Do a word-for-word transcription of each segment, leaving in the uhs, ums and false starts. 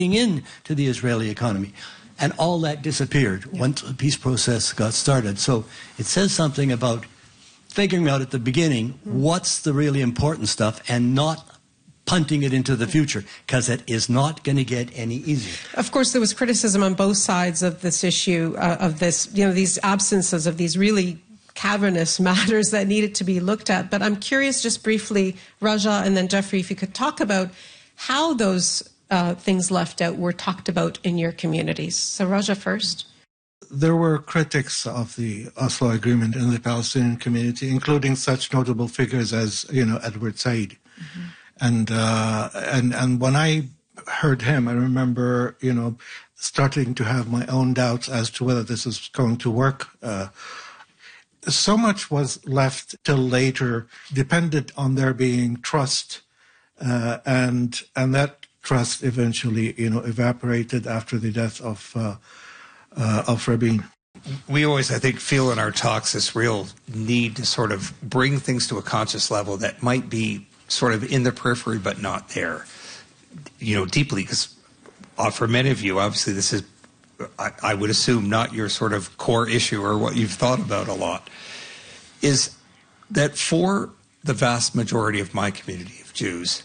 into the Israeli economy. And all that disappeared yeah. once the peace process got started. So it says something about figuring out at the beginning mm-hmm. what's the really important stuff and not punting it into the future, because it is not going to get any easier. Of course, there was criticism on both sides of this issue, uh, of this, you know, these absences of these really cavernous matters that needed to be looked at. But I'm curious, just briefly, Raja and then Jeffrey, if you could talk about how those uh, things left out were talked about in your communities. So Raja first. There were critics of the Oslo Agreement in the Palestinian community, including such notable figures as, you know, Edward Said. Mm-hmm. And, uh, and, and when I heard him, I remember, you know, starting to have my own doubts as to whether this is going to work. Uh, so much was left till later, depended on there being trust, uh, and, and that trust eventually, you know, evaporated after the death of, uh, uh, of Rabin. We always, I think, feel in our talks this real need to sort of bring things to a conscious level that might be sort of in the periphery but not there, you know, deeply, because uh, for many of you, obviously, this is, I, I would assume, not your sort of core issue or what you've thought about a lot, is that for the vast majority of my community of Jews,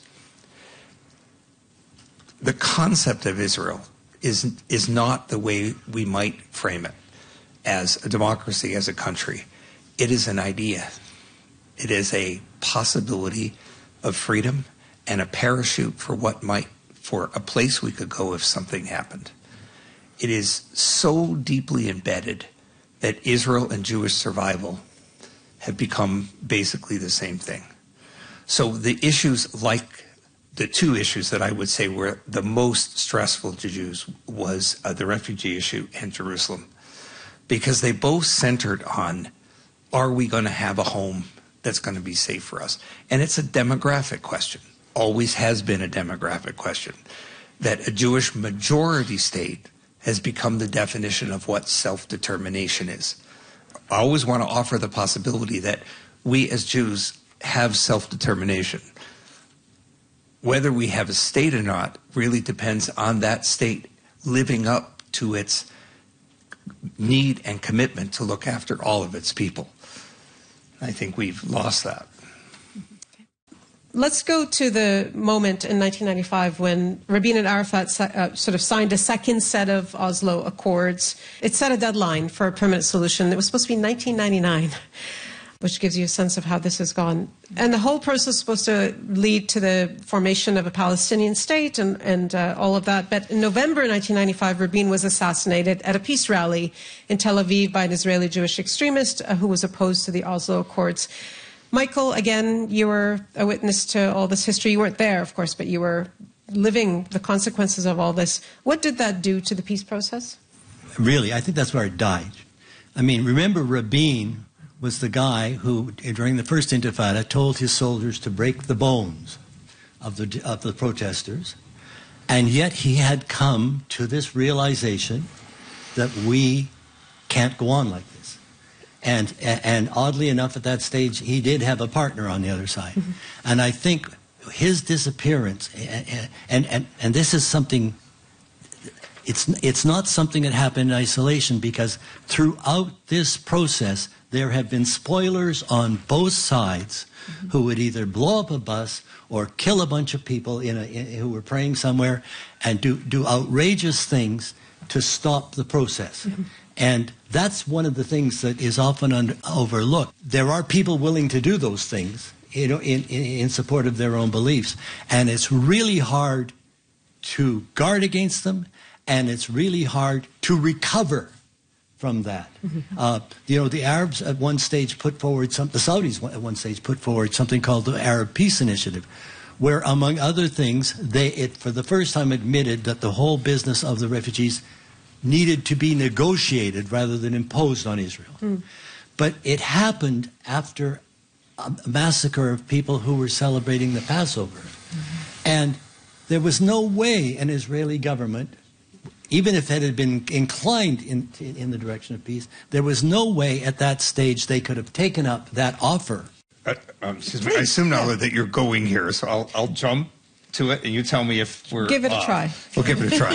the concept of Israel is, is not the way we might frame it as a democracy, as a country. It is an idea. It is a possibility of freedom and a parachute for what might, for a place we could go if something happened. It is so deeply embedded that Israel and Jewish survival have become basically the same thing. So the issues, like the two issues that I would say were the most stressful to Jews, was uh, the refugee issue and Jerusalem, because they both centered on, are we going to have a home that's going to be safe for us? And it's a demographic question, always has been a demographic question, that a Jewish majority state has become the definition of what self-determination is. I always want to offer the possibility that we as Jews have self-determination. Whether we have a state or not really depends on that state living up to its need and commitment to look after all of its people. I think we've lost that. Let's go to the moment in nineteen ninety-five when Rabin and Arafat uh, sort of signed a second set of Oslo Accords. It set a deadline for a permanent solution. It was supposed to be nineteen ninety-nine, which gives you a sense of how this has gone. And the whole process is supposed to lead to the formation of a Palestinian state and, and uh, all of that. But in November nineteen ninety-five, Rabin was assassinated at a peace rally in Tel Aviv by an Israeli Jewish extremist uh, who was opposed to the Oslo Accords. Michael, again, you were a witness to all this history. You weren't there, of course, but you were living the consequences of all this. What did that do to the peace process? Really, I think that's where it died. I mean, remember Rabin was the guy who, during the first Intifada, told his soldiers to break the bones of the, of the protesters. And yet he had come to this realization that we can't go on like this. And, and oddly enough, at that stage, he did have a partner on the other side. Mm-hmm. And I think his disappearance, and, and, and, and this is something, it's, it's not something that happened in isolation, because throughout this process, there have been spoilers on both sides mm-hmm. who would either blow up a bus or kill a bunch of people in a, in, who were praying somewhere and do, do outrageous things to stop the process. Mm-hmm. And that's one of the things that is often under, overlooked. There are people willing to do those things, you know, in, in, in support of their own beliefs. And it's really hard to guard against them, and it's really hard to recover from that. Mm-hmm. uh, you know, the Arabs at one stage put forward, some, the Saudis at one stage put forward something called the Arab Peace Initiative, where, among other things, they, it, for the first time, admitted that the whole business of the refugees needed to be negotiated rather than imposed on Israel. Mm. But it happened after a massacre of people who were celebrating the Passover. Mm-hmm. And there was no way an Israeli government, even if it had been inclined in, in the direction of peace, there was no way at that stage they could have taken up that offer. Uh, um, excuse me, I assume now that you're going here, so I'll, I'll jump to it, and you tell me if we're Give it a off. try. We'll give it a try.